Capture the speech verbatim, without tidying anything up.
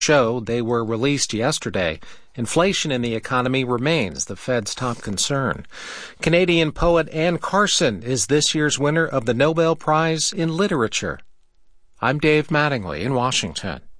show they were released yesterday. Inflation in the economy remains the Fed's top concern. Canadian poet Anne Carson is this year's winner of the Nobel Prize in Literature. I'm Dave Mattingly in Washington.